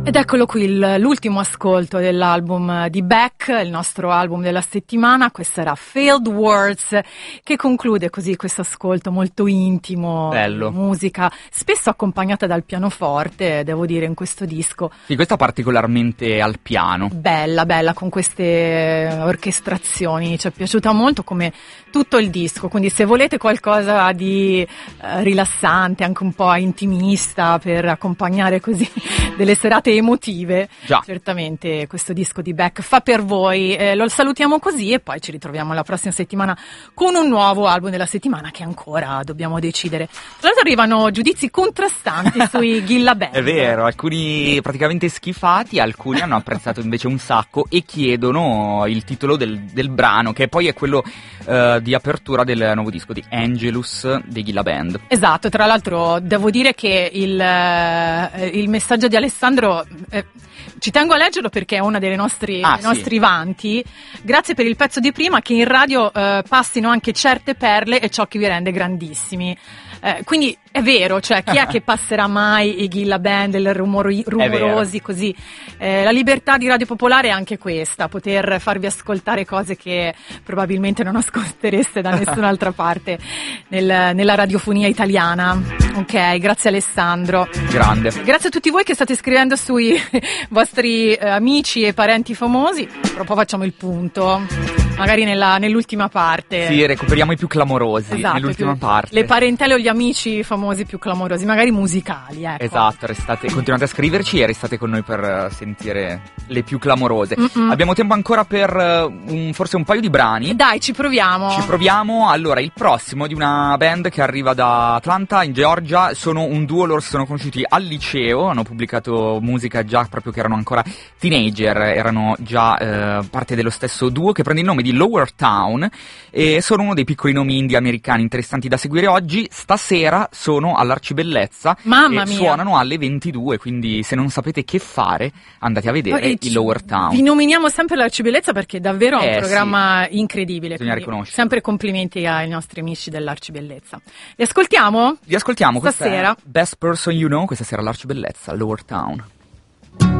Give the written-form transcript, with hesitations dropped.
Ed eccolo qui l'ultimo ascolto dell'album di Beck, il nostro album della settimana. Questo era Failed Words, che conclude così questo ascolto molto intimo. Bello. Musica spesso accompagnata dal pianoforte, devo dire, in questo disco. Sì, questa particolarmente al piano. Bella, con queste orchestrazioni. Ci è piaciuta molto come tutto il disco, quindi se volete qualcosa di rilassante, anche un po' intimista, per accompagnare così delle serate emotive, già, certamente questo disco di Beck fa per voi. Lo salutiamo così e poi ci ritroviamo la prossima settimana con un nuovo album della settimana che ancora dobbiamo decidere. Tra l'altro arrivano giudizi contrastanti sui Gilla Band. È vero, alcuni praticamente schifati, alcuni hanno apprezzato invece un sacco e chiedono il titolo del brano, che poi è quello di apertura del nuovo disco di Angelus dei Gilla Band. Esatto, tra l'altro devo dire che il messaggio di Alessandro ci tengo a leggerlo perché è uno dei nostri vanti. Grazie per il pezzo di prima, che in radio passino anche certe perle e ciò che vi rende grandissimi. Quindi è vero, cioè chi è che passerà mai i Gilla Band, il rumorosi così? La libertà di Radio Popolare è anche questa, poter farvi ascoltare cose che probabilmente non ascoltereste da nessun'altra parte nella radiofonia italiana. Ok, grazie Alessandro. Grande. Grazie a tutti voi che state scrivendo sui vostri amici e parenti famosi. Però poi facciamo il punto, magari nell'ultima parte. Sì, recuperiamo i più clamorosi, esatto, nell'ultima parte. Le parentele o gli amici famosi più clamorosi, magari musicali, ecco. Esatto, continuate a scriverci e restate con noi per sentire le più clamorose. Abbiamo tempo ancora per forse un paio di brani. Dai, ci proviamo. Allora, il prossimo di una band che arriva da Atlanta, in Georgia. Sono un duo, loro si sono conosciuti al liceo, hanno pubblicato musica già proprio che erano ancora teenager, erano già parte dello stesso duo che prende il nome di Lower Town e sono uno dei piccoli nomi indie americani interessanti da seguire oggi. Stasera sono all'Arcibellezza e suonano alle 22, quindi se non sapete che fare andate a vedere il Lower Town. Vi nominiamo sempre l'Arcibellezza perché davvero è un programma incredibile. Bisogna riconoscere. Sempre complimenti ai nostri amici dell'Arcibellezza. Li ascoltiamo? Li ascoltiamo stasera. Best Person You Know, questa sera all'Arcibellezza, Lower Town.